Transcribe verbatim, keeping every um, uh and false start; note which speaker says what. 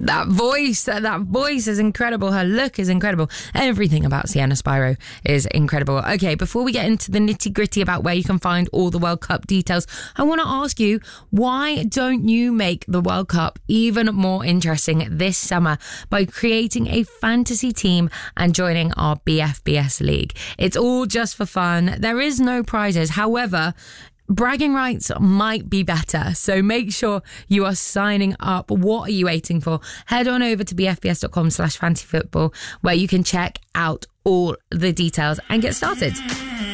Speaker 1: That voice, that, that voice is incredible. Her look is incredible. Everything about Sienna Spyro is incredible. Okay, before we get into the nitty gritty about where you can find all the World Cup details, I want to ask you, why don't you make the World Cup even more interesting this summer by creating a fantasy team and joining our B F B S League? It's all just for fun. There is no prizes. However, bragging rights might be better, so make sure you are signing up. What are you waiting for? Head on over to bfbs.com slash fantasy football where you can check out all the details and get started.